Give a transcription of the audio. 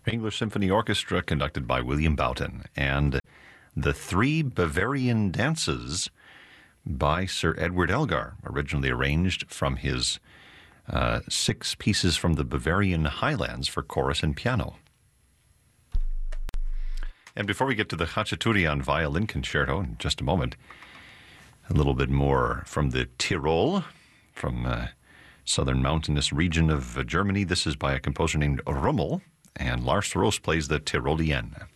English Symphony Orchestra, conducted by William Boughton, and The Three Bavarian Dances by Sir Edward Elgar, originally arranged from his 6 pieces from the Bavarian Highlands for chorus and piano. And before we get to the Khachaturian violin concerto in just a moment, a little bit more from the Tyrol, from southern mountainous region of Germany. This is by a composer named Rummel, and Lars Roos plays the Tyrolienne.